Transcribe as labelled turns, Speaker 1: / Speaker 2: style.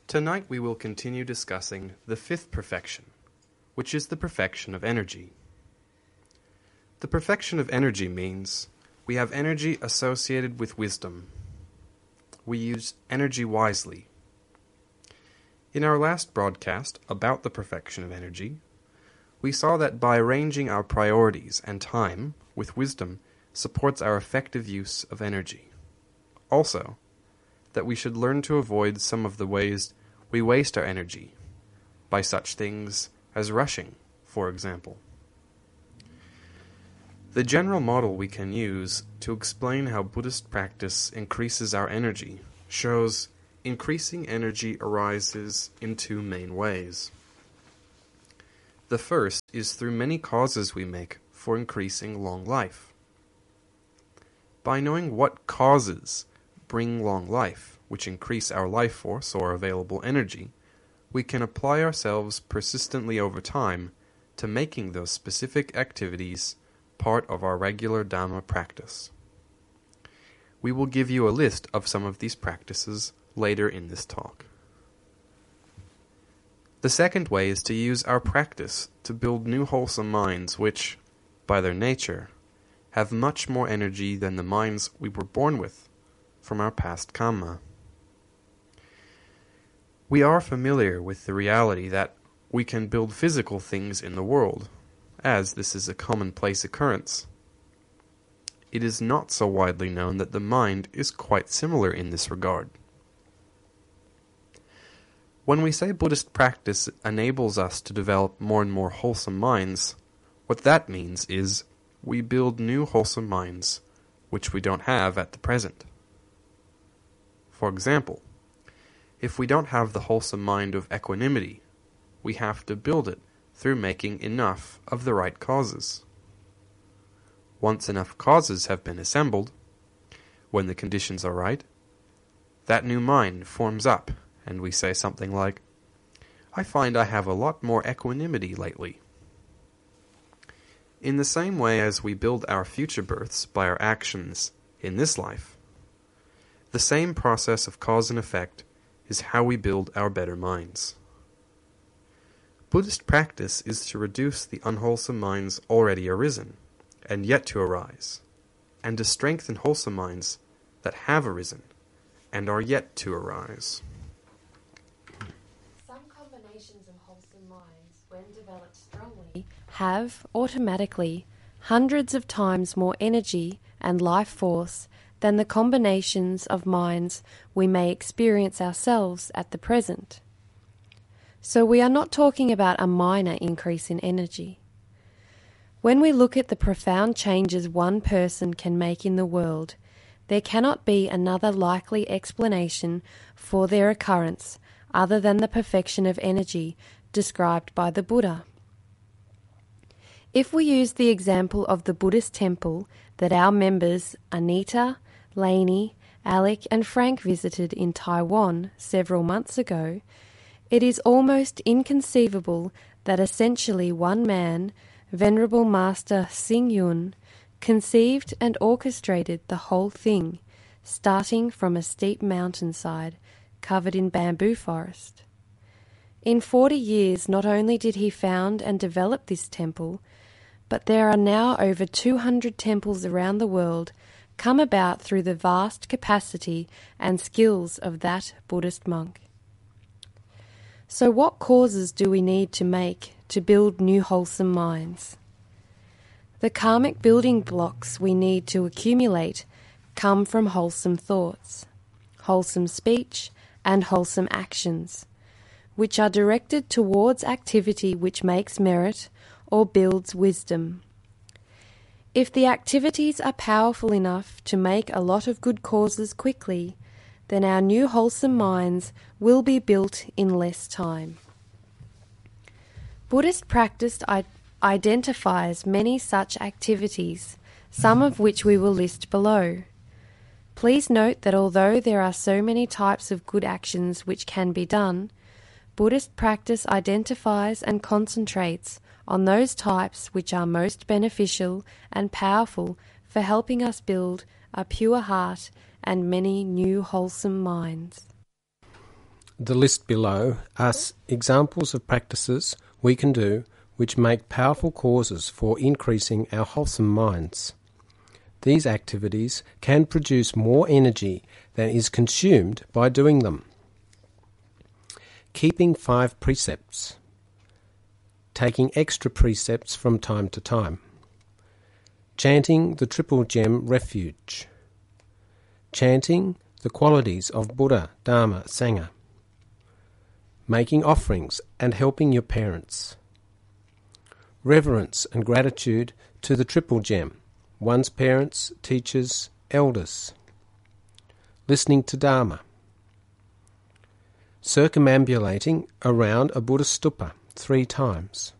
Speaker 1: Tonight we will continue discussing the fifth perfection, which is the perfection of energy. The perfection of energy means we have energy associated with wisdom. We use energy wisely. In our last broadcast about the perfection of energy, we saw that by arranging our priorities and time with wisdom supports our effective use of energy. Also, that we should learn to avoid some of the ways we waste our energy, by such things as rushing, for example. The general model we can use to explain how Buddhist practice increases our energy shows increasing energy arises in two main ways. The first is through many causes we make for increasing long life. By knowing what causes bring long life, which increase our life force or available energy, we can apply ourselves persistently over time to making those specific activities part of our regular Dhamma practice. We will give you a list of some of these practices later in this talk. The second way is to use our practice to build new wholesome minds which, by their nature, have much more energy than the minds we were born with from our past karma. We are familiar with the reality that we can build physical things in the world, as this is a commonplace occurrence. It is not so widely known that the mind is quite similar in this regard. When we say Buddhist practice enables us to develop more and more wholesome minds, what that means is we build new wholesome minds which we don't have at the present. For example, if we don't have the wholesome mind of equanimity, we have to build it through making enough of the right causes. Once enough causes have been assembled, when the conditions are right, that new mind forms up, and we say something like, "I find I have a lot more equanimity lately." In the same way as we build our future births by our actions in this life, the same process of cause and effect is how we build our better minds. Buddhist practice is to reduce the unwholesome minds already arisen, and yet to arise, and to strengthen wholesome minds that have arisen, and are yet to arise.
Speaker 2: Some combinations of wholesome minds, when developed strongly, have, automatically, hundreds of times more energy and life force than the combinations of minds we may experience ourselves at the present. So we are not talking about a minor increase in energy. When we look at the profound changes one person can make in the world, there cannot be another likely explanation for their occurrence other than the perfection of energy described by the Buddha. If we use the example of the Buddhist temple that our members Anita, Lainey, Alec and Frank visited in Taiwan several months ago, it is almost inconceivable that essentially one man, Venerable Master Xing Yun, conceived and orchestrated the whole thing, starting from a steep mountainside covered in bamboo forest. In 40 years not only did he found and develop this temple, but there are now over 200 temples around the world come about through the vast capacity and skills of that Buddhist monk. So what causes do we need to make to build new wholesome minds? The karmic building blocks we need to accumulate come from wholesome thoughts, wholesome speech, and wholesome actions, which are directed towards activity which makes merit or builds wisdom. If the activities are powerful enough to make a lot of good causes quickly, then our new wholesome minds will be built in less time. Buddhist practice identifies many such activities, some of which we will list below. Please note that although there are so many types of good actions which can be done, Buddhist practice identifies and concentrates on those types which are most beneficial and powerful for helping us build a pure heart and many new wholesome minds.
Speaker 3: The list below are examples of practices we can do which make powerful causes for increasing our wholesome minds. These activities can produce more energy than is consumed by doing them. Keeping 5 precepts. Taking extra precepts from time to time. Chanting the Triple Gem Refuge. Chanting the qualities of Buddha, Dharma, Sangha. Making offerings and helping your parents. Reverence and gratitude to the Triple Gem, one's parents, teachers, elders. Listening to Dharma. Circumambulating around a Buddha stupa 3 times.